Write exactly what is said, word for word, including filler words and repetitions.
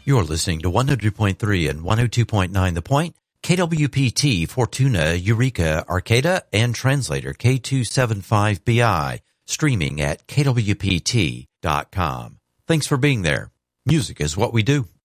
You're listening to one oh two point three and one oh two point nine The Point, K W P T, Fortuna, Eureka, Arcata, and translator K two seventy-five B I, streaming at K W P T dot com. Thanks for being there. Music is what we do.